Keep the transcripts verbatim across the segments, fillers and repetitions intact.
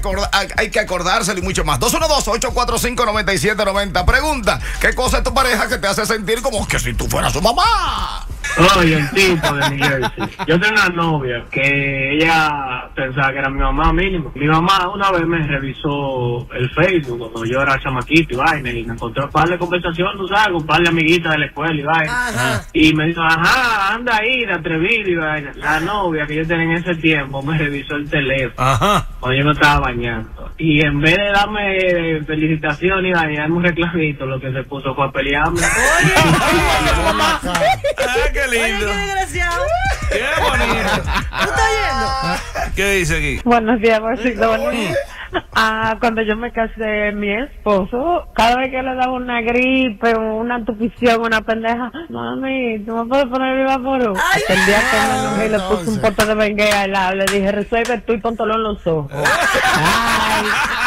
hay que acordárselo y mucho más. dos uno dos, ocho cuatro cinco, nueve siete nueve cero. Pregunta, ¿qué cosa es tu pareja que te hace sentir como que si tú fueras su mamá? Oye, el tipo de New Jersey. Yo tengo una novia que ella pensaba que era mi mamá mínimo. Mi mamá una vez me revisó el Facebook cuando yo era chamaquito y vaina, y me encontró un par de conversaciones, tú sabes, con un par de amiguitas de la escuela y vaina. Ajá. Y me dijo, ajá, anda ahí, de atrevido y vaina. La novia que yo tenía en ese tiempo me revisó el teléfono. Ajá. Cuando yo me estaba bañando. Y en vez de darme felicitación y darme un reclamito, lo que se puso fue a pelearme. Oye, Ah, qué lindo. Oye, qué desgraciado. Qué bonito. ¿Tú estás oyendo? ¿Qué dice aquí? Buenos días, Barcelona. Ah, cuando yo me casé, mi esposo, cada vez que le daba una gripe, una tupición, una pendeja, mami, ¿tú me puedes poner viva por uno? Hasta el día que me enojé y le puse un pote de benguea al lado, le dije, resuelve tú y póntelo en los ojos. Ay.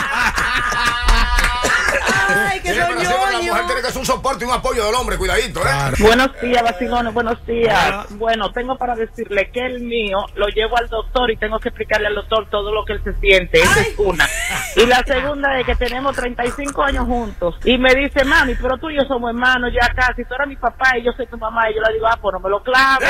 Ay, que Sí, soy pero yo, sí, la yo. mujer tiene que ser un soporte y un apoyo del hombre, cuidadito, ¿eh? Claro. Buenos días, vacilones, buenos días. Ah. Bueno, tengo para decirle que el mío lo llevo al doctor y tengo que explicarle al doctor todo lo que él se siente. Esa es una. Y la segunda es que tenemos treinta y cinco años juntos. Y me dice, mami, pero tú y yo somos hermanos ya casi. Tú eres mi papá y yo soy tu mamá. Y yo le digo, ah, pues no me lo claves.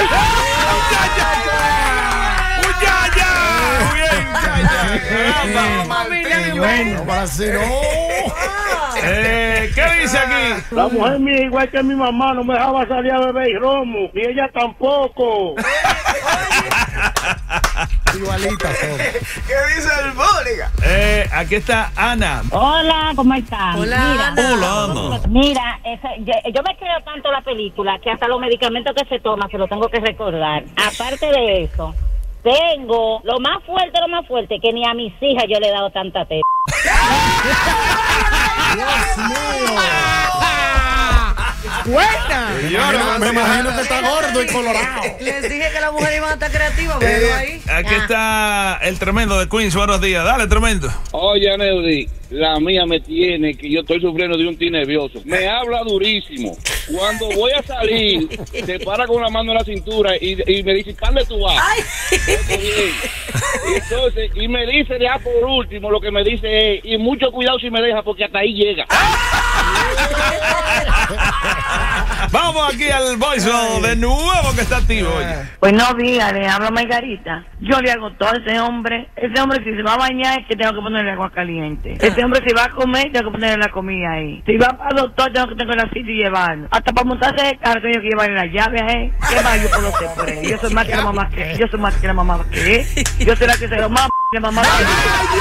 ¡Muchacha! Bien, Caramba, Martín, Bueno, para así no. eh, ¿Qué dice aquí? La mujer mía, igual que mi mamá, no me dejaba salir a beber y romo, ni ella tampoco. Igualita son. ¿Qué dice el público? Eh, aquí está Ana. Hola, ¿cómo están? Hola, Mira, Ana. Hola, Ana. Mira, ese- yo, yo me creo tanto la película que hasta los medicamentos que se toman se los tengo que recordar. Aparte de eso, tengo lo más fuerte, lo más fuerte, que ni a mis hijas yo le he dado tanta teta. Dios mío. Buena. Me, me imagino que está gordo y colorado. Les dije que las mujeres iban a estar creativas, pero ahí. Aquí está el tremendo de Queens. Buenos días. Dale, tremendo. Oye, Neudi, la mía me tiene que yo estoy sufriendo de un ti nervioso. Me habla durísimo. Cuando voy a salir, se para con la mano en la cintura y, y me dice, ¿dónde tú vas? Estoy bien. Y entonces, y me dice ya por último, lo que me dice es, y mucho cuidado si me deja, porque hasta ahí llega. Vamos aquí al voicemail de nuevo que está activo. Oye. Buenos días, le hablo a Margarita. Yo le hago todo a ese hombre. Ese hombre, si se va a bañar, es que tengo que ponerle agua caliente. Ese hombre, si va a comer, tengo que ponerle la comida ahí. Si va para el doctor, tengo que tener la silla y llevarlo. Hasta para montarse de carro, tengo que llevarle la llave a él. ¿Qué más yo puedo hacer por él? Yo soy más que la mamá que él. Yo soy más que la mamá que él. Yo soy la que se lo más que la mamá que él.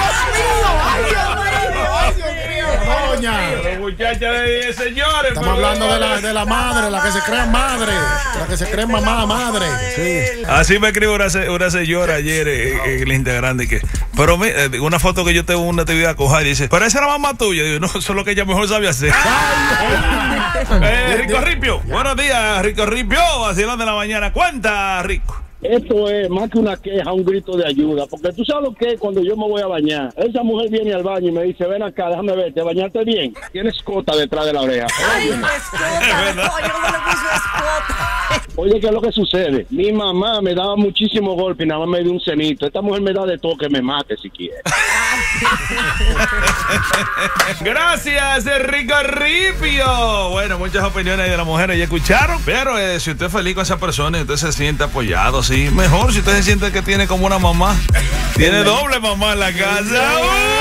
Doña. Pero muchacha de señores. Estamos hablando de la, de la madre, la que se cree madre, la que se cree mamá, madre. Sí. Así me escribió una, se- una señora ayer eh, en el Instagram de que, pero mi- eh, una foto que yo tengo una te voy a coger y dice, pero esa era mamá tuya. Y digo, no, eso es lo que ella mejor sabe hacer. eh, Rico Ripio, buenos días, Rico Ripio, vacilón de la mañana. Cuenta, Rico. Esto es más que una queja, un grito de ayuda, porque tú sabes lo que es cuando yo me voy a bañar. Esa mujer viene al baño y me dice, ven acá, déjame verte, ¿bañaste bien? Tienes cota detrás de la oreja. Ay, Óyeme. escota. Oye, ¿cómo le puso escota? Oye, ¿qué es lo que sucede? Mi mamá me daba muchísimo golpe y nada más me dio un cenito. Esta mujer me da de todo, que me mate si quiere. Gracias, Rico Ripio. Bueno, muchas opiniones de las mujeres ya escucharon, pero eh, si usted es feliz con esa persona y usted se siente apoyado, sí, mejor si usted se siente que tiene como una mamá, tiene doble mamá en la casa.